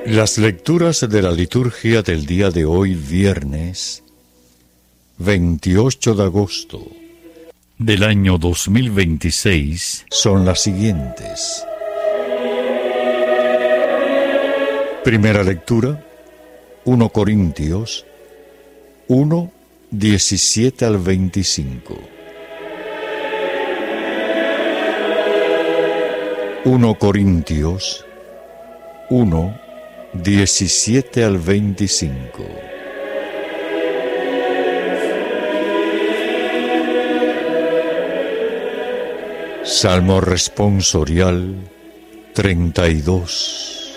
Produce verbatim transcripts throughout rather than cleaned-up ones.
Las lecturas de la liturgia del día de hoy, viernes veintiocho de agosto del año dos mil veintiséis, son las siguientes. Primera lectura, primera Corintios uno, diecisiete al veinticinco. primera Corintios uno, diecisiete al veinticinco. Salmo responsorial treinta y dos.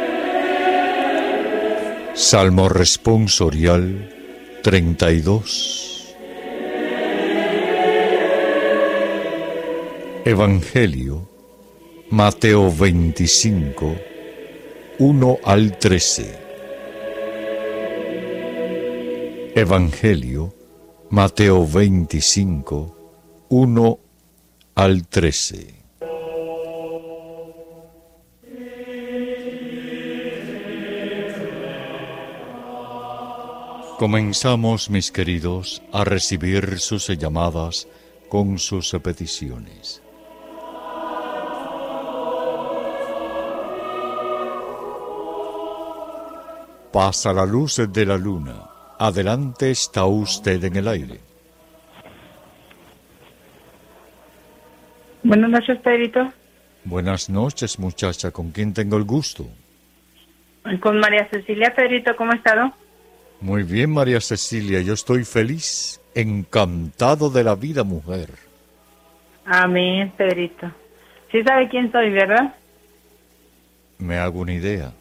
Salmo responsorial treinta y dos. Evangelio Mateo veinticinco, uno al trece. Evangelio Mateo veinticinco, uno al trece. Comenzamos, mis queridos, a recibir sus llamadas con sus peticiones. Pasa la luz de la luna. Adelante, está usted en el aire. Buenas noches, Pedrito. Buenas noches, muchacha. ¿Con quién tengo el gusto? Con María Cecilia. Pedrito, ¿cómo ha estado? Muy bien, María Cecilia. Yo estoy feliz, encantado de la vida, mujer. Amén, Pedrito. Sí sabe quién soy, ¿verdad? Me hago una idea.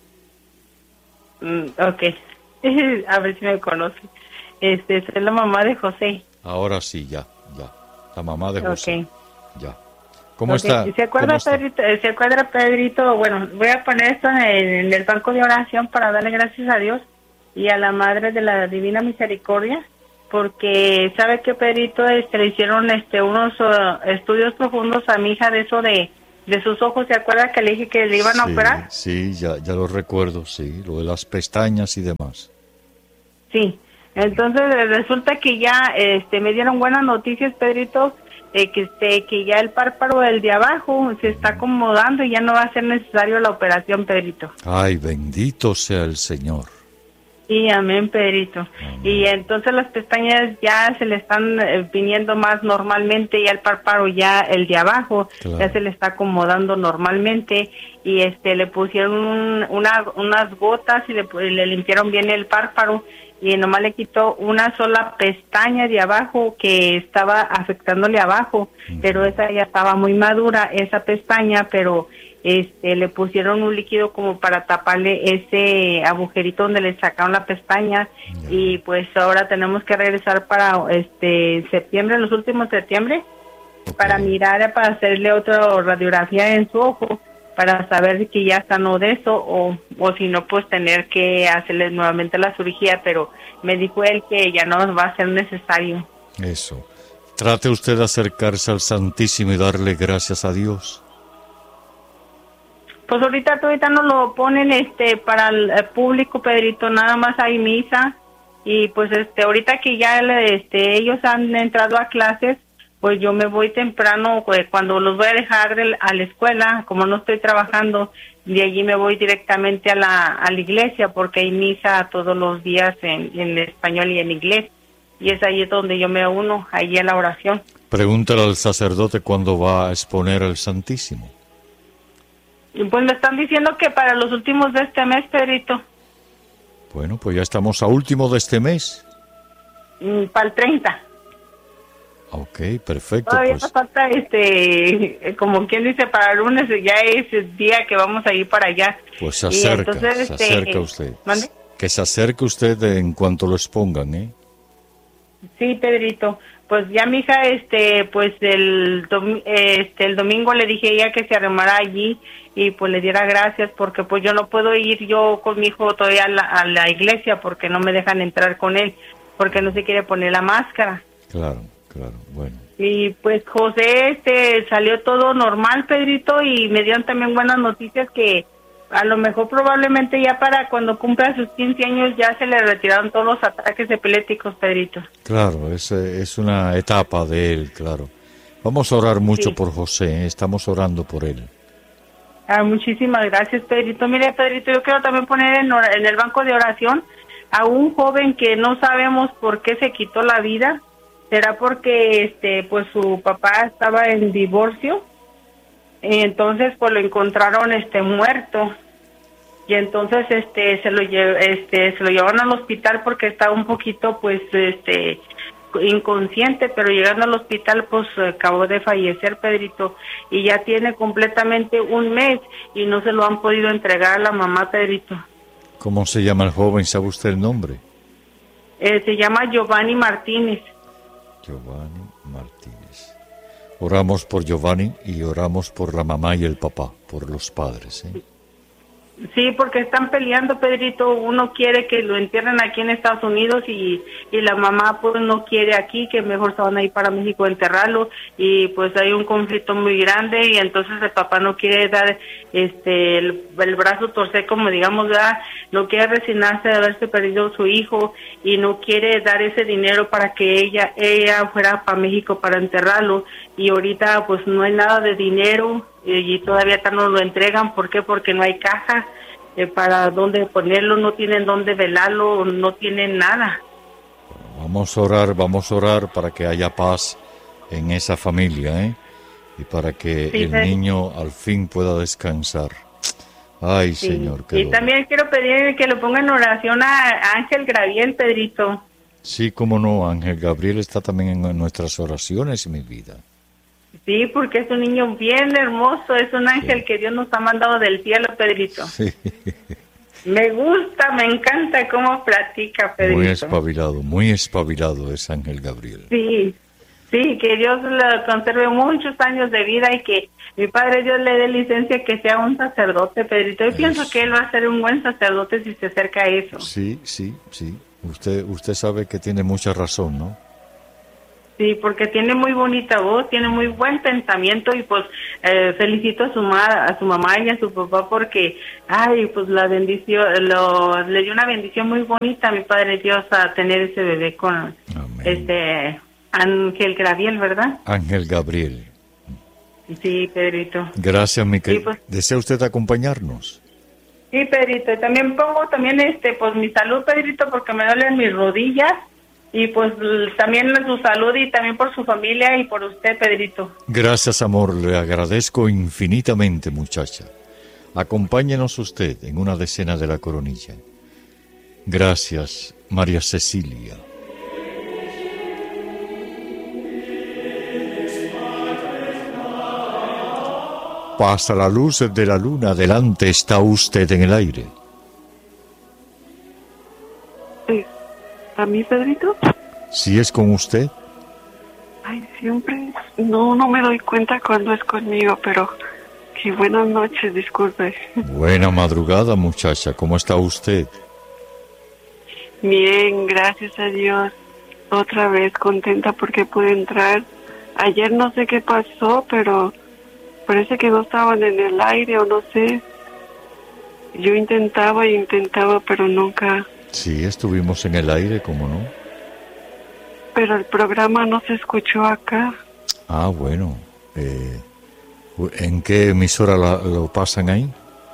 Mm, ok. A ver si me conoce. Este, soy la mamá de José. Ahora sí, ya, ya. La mamá de José. Ok. Ya. ¿Cómo Okay. está? ¿Se acuerda, está? Pedrito? ¿Se acuerda, Pedrito? Bueno, voy a poner esto en el, en el banco de oración para darle gracias a Dios y a la Madre de la Divina Misericordia, porque sabe que, Pedrito, este, le hicieron este unos uh, estudios profundos a mi hija de eso de, de sus ojos. ¿Se acuerda que le dije que le iban Sí, a operar? sí, ya, ya lo recuerdo, sí, lo de las pestañas y demás. Sí. Entonces resulta que ya este me dieron buenas noticias, Pedrito, eh, que este que ya el párpado del de abajo se está acomodando y ya no va a ser necesario la operación, Pedrito. Ay, bendito sea el Señor. Sí, amén, Pedrito. Amén. Y entonces las pestañas ya se le están eh, viniendo más normalmente, ya el párpado, ya el de abajo, claro, ya se le está acomodando normalmente, y este le pusieron un, una, unas gotas y le, le limpiaron bien el párpado, y nomás le quitó una sola pestaña de abajo que estaba afectándole abajo, uh-huh, pero esa ya estaba muy madura, esa pestaña, pero este le pusieron un líquido como para taparle ese agujerito donde le sacaron la pestaña, yeah, y pues ahora tenemos que regresar para este septiembre, los últimos de septiembre, okay, para mirar, para hacerle otra radiografía en su ojo, para saber que ya sanó de eso, o, o si no, pues tener que hacerle nuevamente la cirugía, pero me dijo él que ya no va a ser necesario. Eso. Trate usted de acercarse al Santísimo y darle gracias a Dios. Pues ahorita ahorita no lo ponen este para el público, Pedrito, nada más hay misa, y pues este ahorita que ya este ellos han entrado a clases, pues yo me voy temprano, pues, cuando los voy a dejar de, a la escuela, como no estoy trabajando, de allí me voy directamente a la a la iglesia, porque hay misa todos los días en, en español y en inglés, y es ahí donde yo me uno, ahí a la oración. Pregúntale al sacerdote cuándo va a exponer al Santísimo. Y pues me están diciendo que para los últimos de este mes, Pedrito. Bueno, pues ya estamos a último de este mes. Mm, para el treinta. Ok, perfecto. Todavía pues. nos falta, este, como quien dice, para el lunes ya es el día que vamos a ir para allá. Pues se acerca, entonces, se este, acerca usted. ¿mande? Que se acerque usted en cuanto lo expongan, ¿eh? Sí, Pedrito. Pues ya mi hija, este, pues el, dom este, el domingo le dije a ella que se arremara allí y pues le diera gracias, porque pues yo no puedo ir yo con mi hijo todavía a la, a la iglesia porque no me dejan entrar con él, porque no se quiere poner la máscara. Claro, claro, bueno. Y pues José, este, salió todo normal, Pedrito, y me dieron también buenas noticias que a lo mejor probablemente ya para cuando cumpla sus quince años ya se le retiraron todos los ataques epilépticos, Pedrito. Claro, es, es una etapa de él, claro. Vamos a orar mucho Sí. por José, ¿eh? Estamos orando por él. Ah, muchísimas gracias, Pedrito. Mire, Pedrito, yo quiero también poner en, or- en el banco de oración a un joven que no sabemos por qué se quitó la vida. ¿Será porque este pues su papá estaba en divorcio? Y entonces pues lo encontraron este muerto. Y entonces este se lo lle- este se lo llevaron al hospital porque estaba un poquito pues este inconsciente, pero llegando al hospital pues acabó de fallecer, Pedrito, y ya tiene completamente un mes y no se lo han podido entregar a la mamá, Pedrito. ¿Cómo se llama el joven? ¿Sabe usted el nombre? Eh, se llama Giovanni Martínez. Giovanni Martínez. Oramos por Giovanni y oramos por la mamá y el papá, por los padres, ¿eh? Sí, porque están peleando, Pedrito. Uno quiere que lo entierren aquí en Estados Unidos y, y la mamá pues no quiere aquí, que mejor se van a ir para México a enterrarlo, y pues hay un conflicto muy grande y entonces el papá no quiere dar este el, el brazo torcer, como digamos, ¿verdad? No quiere resignarse de haberse perdido su hijo y no quiere dar ese dinero para que ella ella fuera para México para enterrarlo, y ahorita pues no hay nada de dinero y, y todavía no lo entregan. ¿Por qué? Porque no hay caja eh, para dónde ponerlo, no tienen dónde velarlo, no tienen nada. Vamos a orar, vamos a orar para que haya paz en esa familia, ¿eh? Y para que Sí, el sí. niño al fin pueda descansar. Ay, Sí. Señor, qué Y dolor. también quiero pedir que lo pongan en oración a Ángel Graviel, Pedrito. Sí, cómo no, Ángel Gabriel está también en nuestras oraciones, mi vida. Sí, porque es un niño bien hermoso, es un ángel Sí. que Dios nos ha mandado del cielo, Pedrito. Sí. Me gusta, me encanta cómo platica, Pedrito. Muy espabilado, muy espabilado es Ángel Gabriel. Sí, sí, que Dios le conserve muchos años de vida y que mi Padre Dios le dé licencia que sea un sacerdote, Pedrito. Yo Eso. pienso que él va a ser un buen sacerdote si se acerca a eso. Sí, sí, sí. Usted, usted sabe que tiene mucha razón, ¿no? Sí, porque tiene muy bonita voz, tiene muy buen pensamiento y pues eh, felicito a su ma a su mamá y a su papá porque, ay, pues la bendición, lo, le dio una bendición muy bonita a mi Padre Dios a tener ese bebé con Amén. este Ángel Graviel, ¿verdad? Ángel Gabriel. Sí, Pedrito. Gracias, mi querido. Sí, pues. ¿Desea usted acompañarnos? Sí, Pedrito, y también pongo también este pues mi salud, Pedrito, porque me duelen mis rodillas, y pues l- también su salud y también por su familia y por usted, Pedrito. Gracias, amor. Le agradezco infinitamente, muchacha. Acompáñenos usted en una decena de la coronilla. Gracias, María Cecilia. Pasa la luz de la luna, adelante está usted en el aire. Eh, ¿A mí, Pedrito? Si es con usted, Ay, siempre. No, no me doy cuenta cuando es conmigo, pero. Qué buenas noches, disculpe. buena madrugada, muchacha, ¿cómo está usted? Bien, gracias a Dios. Otra vez contenta porque pude entrar. Ayer no sé qué pasó, pero parece que no estaban en el aire o no sé. Yo intentaba y intentaba, pero nunca. Sí, estuvimos en el aire, ¿cómo no? Pero el programa no se escuchó acá. Ah, bueno. Eh, ¿En qué emisora la- lo pasan ahí?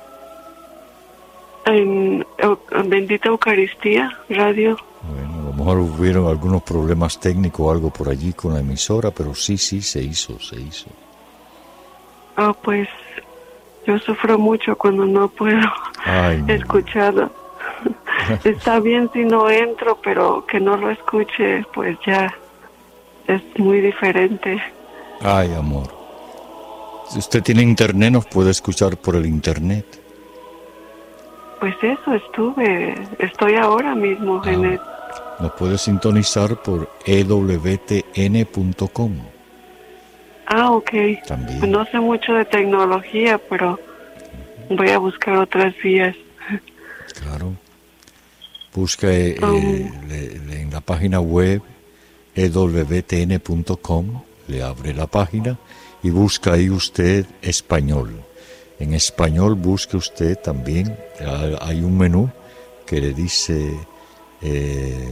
En, en Bendita Eucaristía, radio. Bueno, a lo mejor hubieron algunos problemas técnicos o algo por allí con la emisora, pero sí, sí, se hizo, se hizo. Ah, pues yo sufro mucho cuando no puedo Ay, mi vida. escucharlo. Está bien si no entro, pero que no lo escuche, pues ya es muy diferente. Ay, amor. Si usted tiene internet, nos puede escuchar por el internet. Pues eso estuve, estoy ahora mismo Ah, en el... nos puede sintonizar por e w t n punto com. Ah, ok. También. No sé mucho de tecnología, pero voy a buscar otras vías. Claro. Busca eh, Um. eh, le- le- en la página web e w t n punto com, le abre la página y busca ahí usted español. En español busque usted también, hay un menú que le dice eh,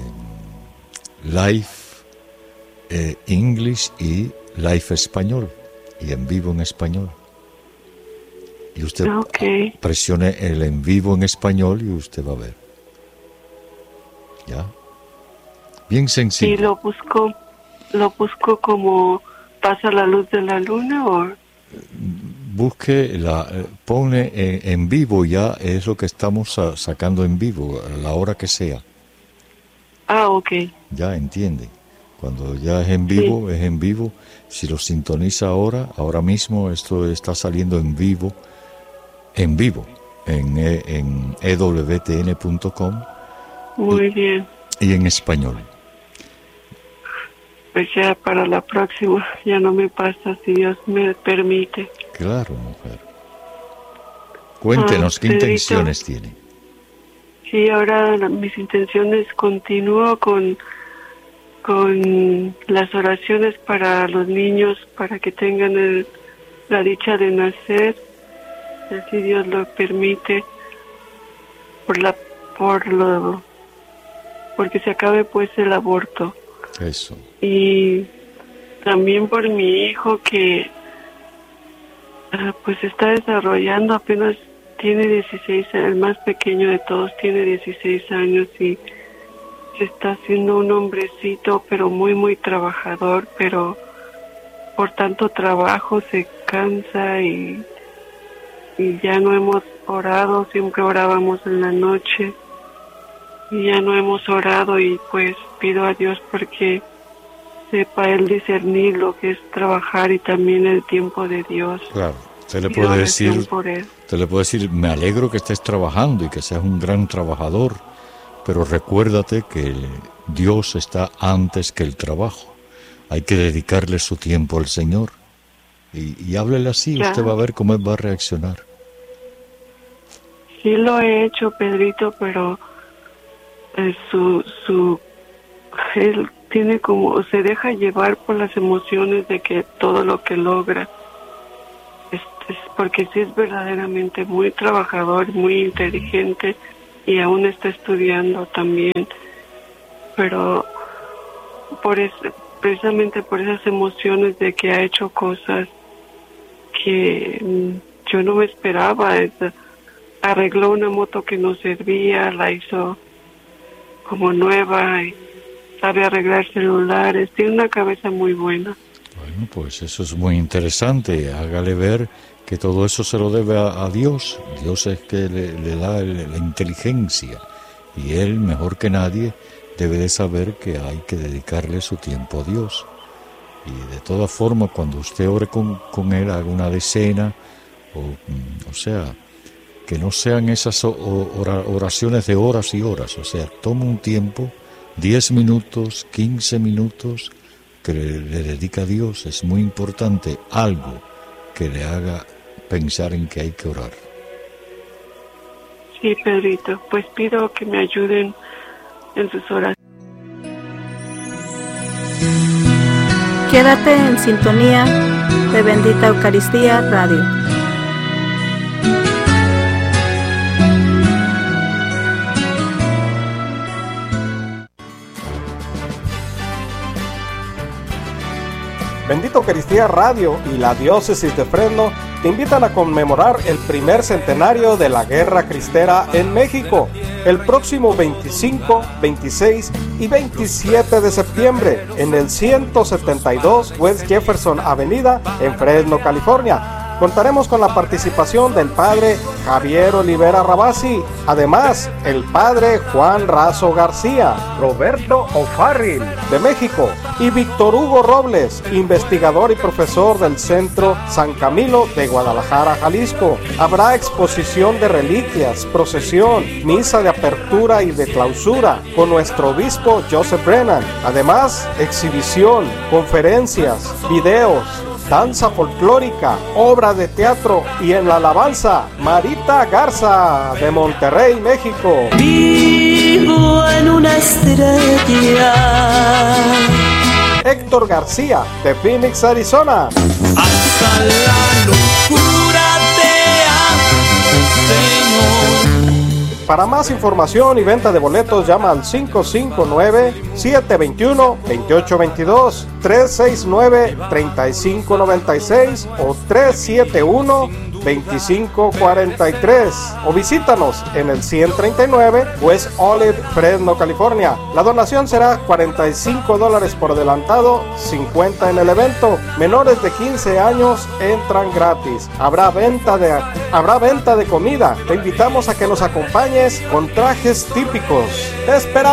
Live eh, English y Live Español, y en vivo en español. Y usted okay. presione el en vivo en español y usted va a ver. ¿Ya? Bien sencillo. ¿Y lo busco, lo busco como pasa la luz de la luna o...? Busque, la, pone en, en vivo, ya es lo que estamos a, sacando en vivo, a la hora que sea. Ah, ok. Ya entiende. Cuando ya es en vivo, sí. es en vivo. Si lo sintoniza ahora, ahora mismo esto está saliendo en vivo, en vivo, en, en e w t n punto com. Muy y, bien. Y en español. Pues ya para la próxima, ya no me pasa, si Dios me permite. Claro, mujer. Cuéntenos, ah, ¿qué Pedrito, intenciones tiene? Sí, ahora mis intenciones continúo con, con las oraciones para los niños, para que tengan el, la dicha de nacer, si Dios lo permite, por la, por lo, porque se acabe pues el aborto. Eso. Y también por mi hijo que uh, pues está desarrollando, apenas tiene dieciséis, el más pequeño de todos tiene dieciséis años y se está haciendo un hombrecito, pero muy muy trabajador, pero por tanto trabajo se cansa y, y ya no hemos orado, siempre orábamos en la noche. Y ya no hemos orado y pues pido a Dios porque sepa Él discernir lo que es trabajar y también el tiempo de Dios. Claro, usted le puede decir, usted le puede decir, me alegro que estés trabajando y que seas un gran trabajador, pero recuérdate que Dios está antes que el trabajo. Hay que dedicarle su tiempo al Señor. Y, y háblele así, claro. Usted va a ver cómo Él va a reaccionar. Sí lo he hecho, Pedrito, pero... su su él tiene como se deja llevar por las emociones de que todo lo que logra es, es porque sí es verdaderamente muy trabajador, muy inteligente y aún está estudiando también, pero por eso, precisamente por esas emociones de que ha hecho cosas que yo no me esperaba. Es, arregló una moto que no servía, la hizo como nueva y sabe arreglar celulares, tiene una cabeza muy buena. Bueno, pues eso es muy interesante, hágale ver que todo eso se lo debe a, a Dios. Dios es que le, le da el, la inteligencia y Él, mejor que nadie, debe de saber que hay que dedicarle su tiempo a Dios. Y de todas formas, cuando usted ore con, con Él, haga una decena, o, o sea... que no sean esas oraciones de horas y horas, o sea, toma un tiempo, diez minutos, quince minutos, que le, le dedica a Dios. Es muy importante, algo que le haga pensar en que hay que orar. Sí, Pedrito, pues pido que me ayuden en sus oraciones. Quédate en sintonía de Bendita Eucaristía Radio. Bendita Eucaristía Radio y la Diócesis de Fresno te invitan a conmemorar el primer centenario de la Guerra Cristera en México, el próximo veinticinco, veintiséis y veintisiete de septiembre en el ciento setenta y dos West Jefferson Avenida en Fresno, California. Contaremos con la participación del padre Javier Olivera Rabasi, además el padre Juan Razo García, Roberto O'Farrill de México y Víctor Hugo Robles, investigador y profesor del Centro San Camilo de Guadalajara, Jalisco. Habrá exposición de reliquias, procesión, misa de apertura y de clausura con nuestro obispo Joseph Brennan. Además, exhibición, conferencias, videos, danza folclórica, obra de teatro y en la alabanza, Marita Garza de Monterrey, México. Vivo en una estrella. Héctor García de Phoenix, Arizona. Hasta la locura te Para más información y venta de boletos, llama al cinco cinco nueve, siete dos uno, dos ocho dos dos, tres seis nueve, tres cinco nueve seis o tres siete uno, dos cinco cuatro tres, o visítanos en el ciento treinta y nueve West Olive, Fresno, California. La donación será cuarenta y cinco dólares por adelantado, cincuenta en el evento. Menores de quince años entran gratis. Habrá venta de habrá venta de comida. Te invitamos a que nos acompañes con trajes típicos. Te esperamos.